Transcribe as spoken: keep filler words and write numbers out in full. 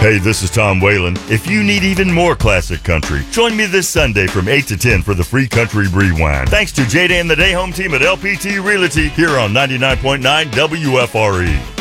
Hey, this is Tom Whalen. If you need even more classic country, join me this Sunday from eight to ten for the Free Country Rewind. Thanks to J-Day and the Day Home team at L P T Realty here on ninety-nine point nine W F R E.